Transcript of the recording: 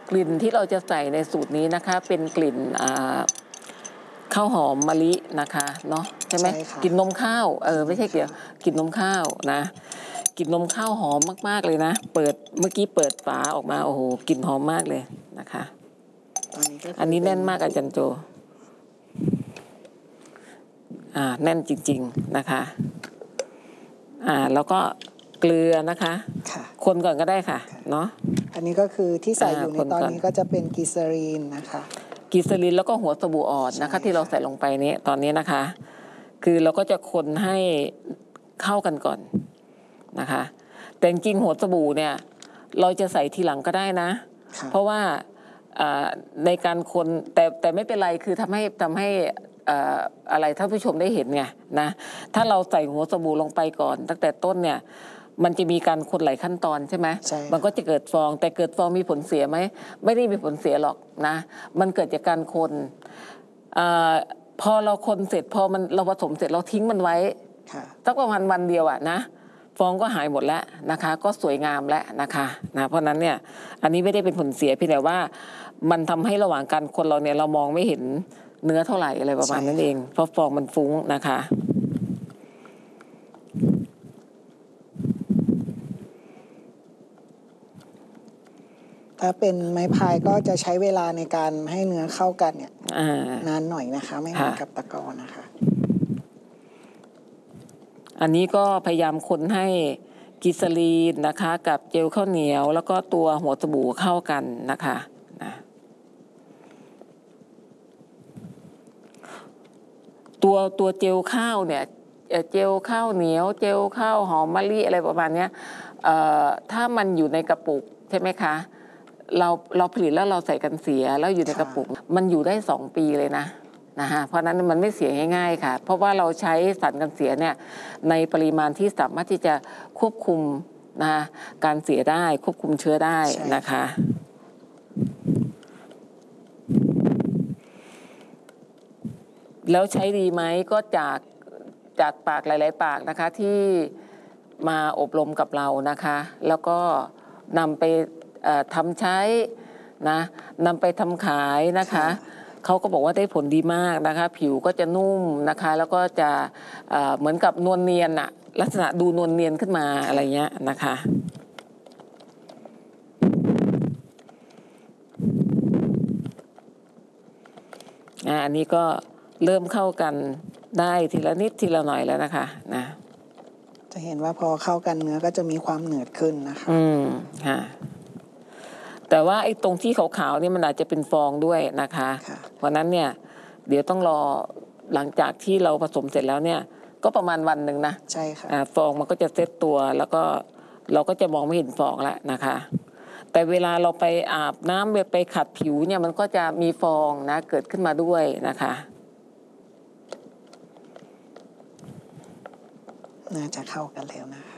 กลิ่นที่เราจะใส่ในสูตรนี้นะคะเป็นกลิ่นข้าวหอมมะลินะคะเนาะใช่ไหมกลิ่นนมข้าวไม่ใช่กลิ่นนมข้าวนะกลิ่นนมข้าวหอมมากๆเลยนะเมื่อกี้เปิดฝาออกมาโอ้โหกลิ่นหอมมากเลยนะคะอันนี้แน่นมากอาจารย์โจแน่นจริงๆนะคะแล้วก็เกลือนะคะคนก่อนก็ได้ค่ะเนาะอันนี้ก็คือที่ใส่อยู่ในตอนนี้ก็จะเป็นกิซารีนนะคะกิซารีนแล้วก็หัวสบู่อ่อนนะคะที่เราใส่ลงไปนี้ตอนนี้นะคะคือเราก็จะคนให้เข้ากันก่อนนะคะแต่จริงหัวสบู่เนี่ยเราจะใส่ทีหลังก็ได้นะเพราะว่าในการคนแต่ไม่เป็นไรคือทำให้อะไรท่านผู้ชมได้เห็นไงนะถ้าเราใส่หัวสบู่ลงไปก่อนตั้งแต่ต้นเนี่ยมันจะมีการคนหลายขั้นตอนใช่ไหมมันก็จะเกิดฟองแต่เกิดฟองมีผลเสียไหมไม่ได้มีผลเสียหรอกนะมันเกิดจากการคนพอเราคนเสร็จพอเราผสมเสร็จเราทิ้งมันไว้สักประมาณวันเดียวนะฟองก็หายหมดแล้วนะคะก็สวยงามแล้วนะคะเพราะนั้นเนี่ยอันนี้ไม่ได้เป็นผลเสียเพียงแต่ว่ามันทำให้ระหว่างการคนเราเนี่ยเรามองไม่เห็นเนื้อเท่าไหร่อะไรประมาณนั้นเองเพราะฟองมันฟุ้งนะคะถ้าเป็นไม้พายก็จะใช้เวลาในการให้เนื้อเข้ากันเนี่ยนานหน่อยนะคะไม่เหมือนกับตะกอนนะคะอันนี้ก็พยายามคนให้กิซาลีนนะคะกับเจลข้าวเหนียวแล้วก็ตัวหัวสบู่เข้ากันนะคะตัวเจลข้าวเนี่ยเจลข้าวเหนียวเจลข้าวหอมมะลิอะไรประมาณนี้ถ้ามันอยู่ในกระปุกใช่ไหมคะเราผลิตแล้วเราใส่กันเสียแล้วอยู่ในกระปุกมันอยู่ได้2 ปีเลยนะเพราะนั้นมันไม่เสียง่ายๆค่ะเพราะว่าเราใช้สารกันเสียเนี่ยในปริมาณที่สามารถที่จะควบคุมการเสียได้ควบคุมเชื้อได้นะคะแล้วใช้ดีไหมก็จากปากหลายๆปากนะคะที่มาอบรมกับเรานะคะแล้วก็นำไปทำใช้นำไปทำขายนะคะเขาก็บอกว่าได้ผลดีมากนะคะผิวก็จะนุ่มนะคะแล้วก็จะเหมือนกับนวลเนียนลักษณะดูนวลเนียนขึ้นมาอะไรเงี้ยนะคะอันนี้ก็เริ่มเข้ากันได้ทีละนิดทีละหน่อยแล้วนะคะจะเห็นว่าพอเข้ากันเนื้อก็จะมีความเหนืดขึ้นนะคะค่ะแต่ว่าไอ้ตรงที่ขาวๆนี่มันอาจจะเป็นฟองด้วยนะคะเพราะนั้นเนี่ยเดี๋ยวต้องรอหลังจากที่เราผสมเสร็จแล้วเนี่ยก็ประมาณวันหนึ่งนะใช่ค่ะฟองมันก็จะเซตตัวแล้วก็เราก็จะมองไม่เห็นฟองแล้วนะคะแต่เวลาเราไปอาบน้ำไปขัดผิวเนี่ยมันก็จะมีฟองเกิดขึ้นมาด้วยนะคะน่าจะเข้ากันแล้วนะคะ